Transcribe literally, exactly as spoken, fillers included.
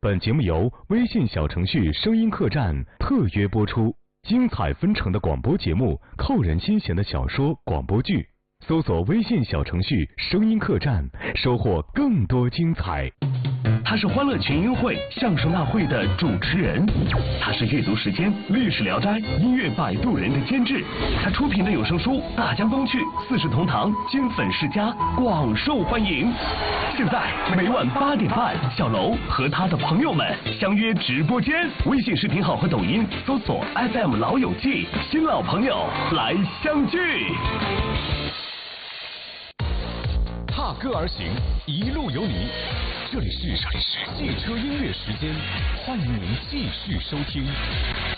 本节目由微信小程序声音客栈特约播出，精彩纷呈的广播节目，扣人心弦的小说、广播剧，搜索微信小程序声音客栈，收获更多精彩。 他是欢乐群英会相声大会的主持人，他是阅读时间历史聊斋音乐摆渡人的监制，他出品的有声书《大江东去》《四世同堂》金粉世家广受欢迎。现在每晚八点半，小楼和他的朋友们相约直播间，微信视频号和抖音搜索 F M 老友记，新老朋友来相聚。 踏歌而行，一路有你。这里是汽车音乐时间，欢迎您继续收听。